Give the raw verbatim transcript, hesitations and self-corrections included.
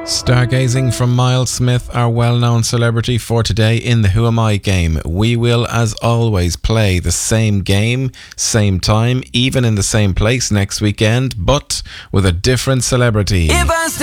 Stargazing from Miles Smith, our well-known celebrity for today in the Who Am I game. We will, as always, play the same game, same time, even in the same place next weekend, but with a different celebrity. If I